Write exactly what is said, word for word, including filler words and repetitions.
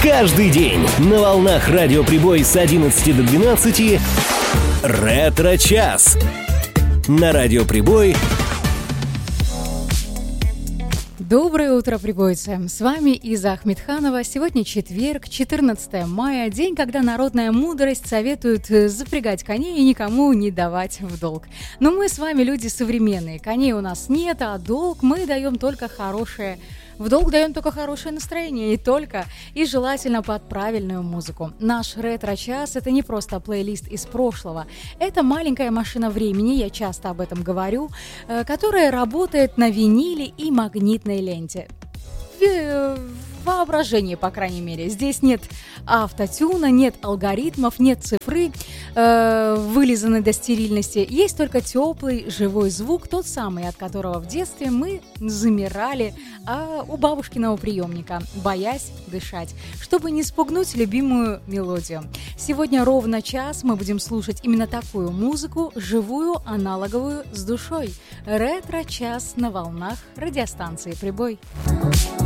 Каждый день на волнах Радио Прибой с одиннадцати до двенадцати «Ретро-час». На Радио Прибой. Доброе утро, прибойцы! С вами Иза Ахмедханова. Сегодня четверг, четырнадцатое мая, день, когда народная мудрость советует запрягать коней и никому не давать в долг. Но мы с вами люди современные. Коней у нас нет, а долг мы даем только хорошее. В долг даем только хорошее настроение, и только, и желательно под правильную музыку. Наш ретро-час – это не просто плейлист из прошлого. Это маленькая машина времени, я часто об этом говорю, которая работает на виниле и магнитной ленте. Воображение, по крайней мере. Здесь нет автотюна, нет алгоритмов, нет цифры, э, вылизанной до стерильности. Есть только теплый, живой звук, тот самый, от которого в детстве мы замирали а у бабушкиного приемника, боясь дышать, чтобы не спугнуть любимую мелодию. Сегодня ровно час мы будем слушать именно такую музыку, живую, аналоговую, с душой. Ретро-час на волнах радиостанции «Прибой».